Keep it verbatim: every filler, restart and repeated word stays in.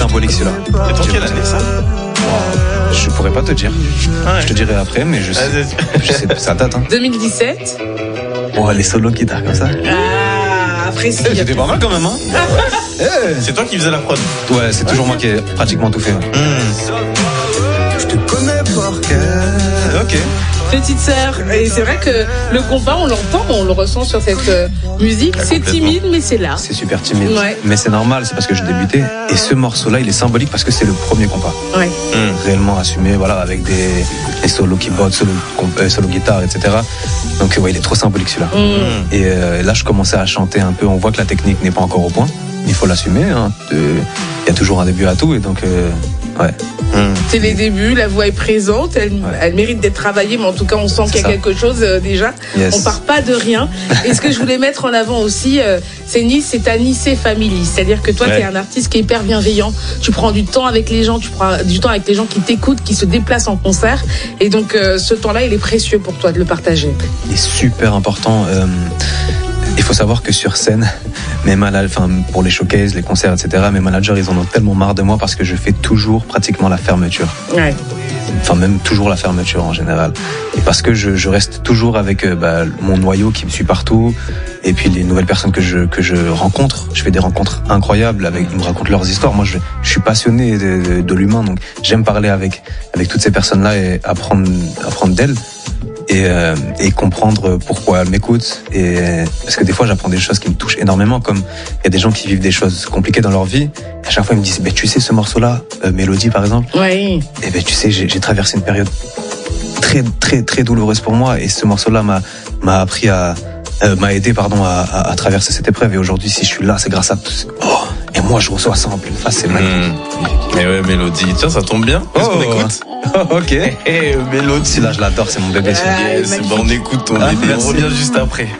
symbolique celui-là. C'est ton quelle année ça? Je pourrais pas te dire. Ah ouais. Je te dirai après, mais je sais, je sais ça date. Hein. deux mille dix-sept. Oh, les solos guitares comme ça. Ah, après si. C'était pas mal quand même, hein. C'est toi qui faisais la prod? Ouais, c'est toujours moi qui ai pratiquement tout fait. Ouais. Mmh. Je te connais par cœur. Ok. Petite sœur. Et c'est vrai que le compas, on l'entend, on le ressent sur cette euh, musique. Ah, c'est timide, mais c'est là. C'est super timide. Ouais. Mais c'est normal, c'est parce que je débutais. Et ce morceau-là, il est symbolique parce que c'est le premier compas. Ouais. Mmh. Réellement assumé, voilà, avec des, des solos keyboard, solo, euh, solo guitare, et cetera. Donc ouais, il est trop symbolique celui-là. Mmh. Et euh, là, je commençais à chanter un peu. On voit que la technique n'est pas encore au point. Il faut l'assumer. Hein. Euh, Il y a toujours un début à tout. Et donc, euh, ouais. Mmh. C'est les débuts, la voix est présente, elle, Ouais. elle mérite d'être travaillée, mais en tout cas, on sent C'est qu'il y a ça. quelque chose euh, déjà. Yes. On part pas de rien. Et ce que je voulais mettre en avant aussi, euh, c'est Nice, c'est ta Nice Family. C'est-à-dire que toi, Ouais. tu es un artiste qui est hyper bienveillant. Tu prends du temps avec les gens, tu prends du temps avec les gens qui t'écoutent, qui se déplacent en concert. Et donc, euh, ce temps-là, il est précieux pour toi de le partager. Il est super important. Euh, il faut savoir que sur scène, mes managers, enfin pour les showcases, les concerts, et cetera, mes managers, ils en ont tellement marre de moi parce que je fais toujours pratiquement la fermeture. Ouais. Enfin même toujours la fermeture en général. Et parce que je, je reste toujours avec euh, bah, mon noyau qui me suit partout. Et puis les nouvelles personnes que je que je rencontre, je fais des rencontres incroyables avec, ils me racontent leurs histoires. Moi, je, je suis passionné de, de, de l'humain, donc j'aime parler avec avec toutes ces personnes-là et apprendre apprendre d'elles. Et, euh, et comprendre pourquoi elles m'écoutent. Et parce que des fois, j'apprends des choses qui me touchent énormément, comme il y a des gens qui vivent des choses compliquées dans leur vie. Et à chaque fois, ils me disent, bah, tu sais, ce morceau-là, euh, Mélodie par exemple, Ouais. et ben tu sais, j'ai, j'ai traversé une période très très très douloureuse pour moi, et ce morceau-là m'a m'a appris à euh, m'a aidé pardon à, à, à traverser cette épreuve. Et aujourd'hui, si je suis là, c'est grâce à tout. Oh, et moi, je reçois ça en pleine face, c'est magnifique. Mmh. Mais ouais, Mélodie. Tiens, ça tombe bien. Qu'est-ce Oh. qu'on écoute? Oh, ok. Eh, Mélodie. Celui-là, je l'adore, c'est mon bébé. celui-là. Ah, Yes, magnifique. bon, on écoute ton Ah, bébé. On merci. revient juste après.